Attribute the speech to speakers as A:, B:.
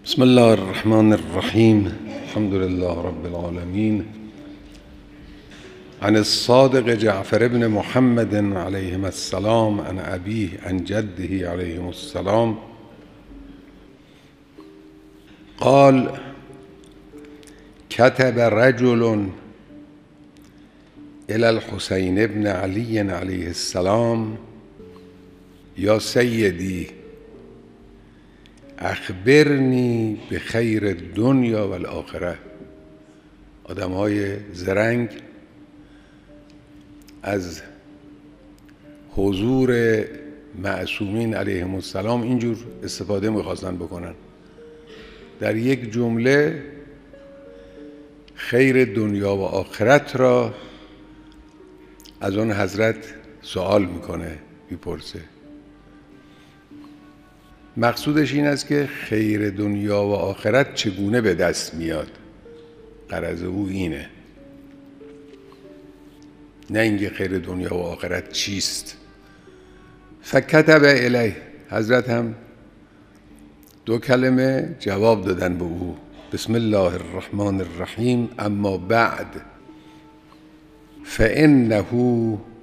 A: بسم الله الرحمن الرحیم. الحمد لله رب العالمین. عن الصادق جعفر بن محمد علیه السلام عن ابیه عن جده علیه السلام قال كتب رجل إلى الحسين بن علي عليه السلام يا سيدي اخبرنی بخیر الدنیا و الاخره. آدم های زرنگ از حضور معصومین علیهم السلام اینجور استفاده میخواستن بکنن. در یک جمله خیر دنیا و آخرت را از اون حضرت سوال میکنه، میپرسه. مقصودش این است که خیر دنیا و آخرت چگونه به دست میاد. غرض او اینه، نه اینکه خیر دنیا و آخرت چیست. فکتب الیه، حضرت هم دو کلمه جواب دادن به او. بسم الله الرحمن الرحیم. اما بعد فانه